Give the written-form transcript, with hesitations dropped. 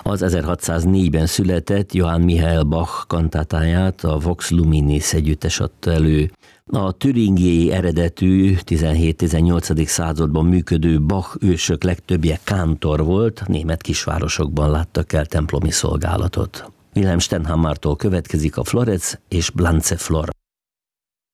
Az 1604-ben született Johann Michael Bach kantátáját a Vox Luminis együttes adta elő. A türingiai eredetű 17-18. században működő Bach ősök legtöbbje kántor volt, német kisvárosokban láttak el templomi szolgálatot. Wilhelm Stenhammártól következik a Florez és Blanze Flor.